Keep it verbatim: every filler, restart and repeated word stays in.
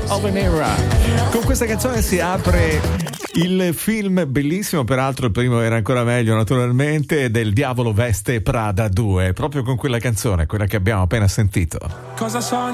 of an Era. Con questa canzone si apre il film bellissimo, peraltro il primo era ancora meglio naturalmente, del Diavolo veste Prada due, proprio con quella canzone, quella che abbiamo appena sentito. Cosa sogni?